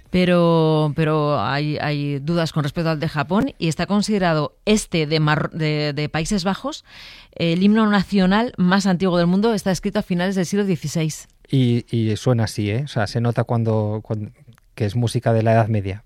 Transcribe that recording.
pero hay dudas con respecto al de Japón y está considerado de Países Bajos el himno nacional más antiguo del mundo. Está escrito a finales del siglo XVI. Y suena así, ¿eh? O sea, se nota cuando que es música de la Edad Media.